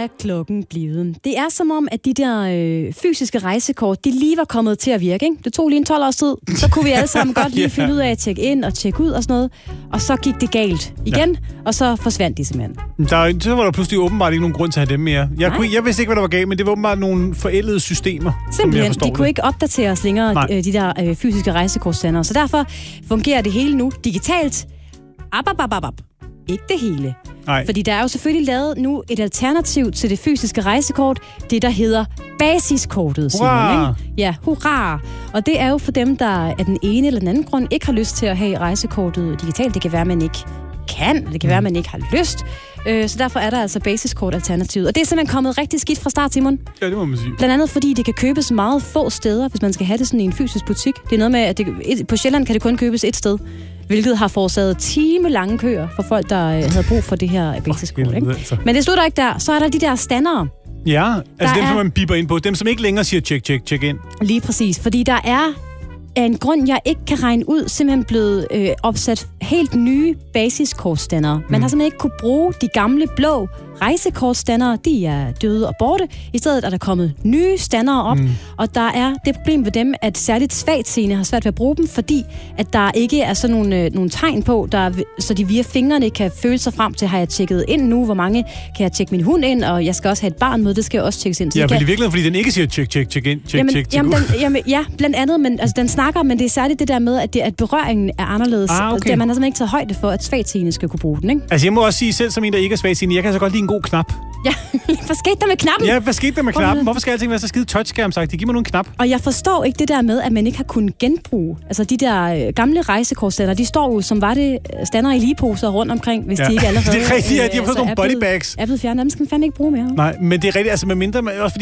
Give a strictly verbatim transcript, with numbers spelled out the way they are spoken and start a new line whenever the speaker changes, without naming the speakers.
er klokken blevet. Det er som om, at de der øh, fysiske rejsekort, de lige var kommet til at virke. Ikke? Det tog lige en tolv års tid. Så kunne vi alle sammen godt lige yeah. finde ud af at tjekke ind og tjekke ud og sådan noget. Og så gik det galt igen, ja. og så forsvandt de simpelthen. Der,
så var der pludselig åbenbart ikke nogen grund til at have dem mere. Jeg, kunne, jeg vidste ikke, hvad der var galt, men det var åbenbart nogle forældede systemer.
Simpelthen. De kunne det. ikke opdatere os længere, Nej. de der øh, fysiske rejsekortstandere. Så derfor fungerer det hele nu digitalt. Ap, ap, ap, ap. Ikke det hele.
Nej.
Fordi der er jo selvfølgelig lavet nu et alternativ til det fysiske rejsekort, det der hedder basiskortet.
Hurra!
Simon, ja, hurra! Og det er jo for dem, der af den ene eller den anden grund ikke har lyst til at have rejsekortet digitalt. Det kan være, at man ikke kan, det kan være, at man ikke har lyst. Så derfor er der altså basiskort-alternativet. Og det er simpelthen kommet rigtig skidt fra start, Simon.
Ja, det må man sige.
Blandt andet fordi det kan købes meget få steder, hvis man skal have det sådan i en fysisk butik. Det er noget med, at det, på Sjælland kan det kun købes et sted, hvilket har forårsaget timelange køer for folk, der havde brug for det her basiskort. Ikke?
Altså.
Men det slutter ikke der. Så er der de der standere.
Ja, altså
der
dem,
er...
som man biber ind på. Dem, som ikke længere siger check, check, check ind.
Lige præcis. Fordi der er af en grund, jeg ikke kan regne ud, simpelthen blevet øh, opsat helt nye basiskortstandere. Man mm. har simpelthen ikke kunne bruge de gamle blå rejsekortstandere. De er døde og borte. I stedet er der kommet nye standere op, mm. og der er det problem ved dem, at særligt svagtseende har svært ved at bruge dem, fordi at der ikke er sådan nogle, øh, nogle tegn på, der, så de via fingrene kan føle sig frem til, har jeg tjekket ind nu, hvor mange kan jeg tjekke min hund ind, og jeg skal også have et barn med, det skal jeg også tjekkes ind. Så
ja,
kan...
i virkeligheden, fordi den ikke siger check, check, check ind, check,
jamen,
check, check
jamen, den, jamen, ja, blandt andet, men altså, den snakker, men det er særligt det der med, at, det, at berøringen er anderledes.
Ah, okay.
Det, man har simpelthen ikke taget højde for, at svagtseende skal kunne bruge den, ikke?
Altså, jeg må også sige selv som en, der ikke er svagtseende, jeg kan så godt lide en god knap.
Ja, hvad skete der med knappen?
Ja, hvad skete der med knappen? Hvorfor skal alting være så skide touchskærm-sagt? Giv mig nogle knap.
Og jeg forstår ikke det der med, at man ikke har kunnet genbruge. Altså, de der gamle rejsekortstander, de står jo, som var det stander i ligeposer rundt omkring, hvis ja. de ikke allerede...
det er rigtigt, at de har fået nogle bodybags.
Er blevet fjernet, dem skal man fandme ikke bruge mere.
Nej, men det er rigtigt, altså med mindre... Også fordi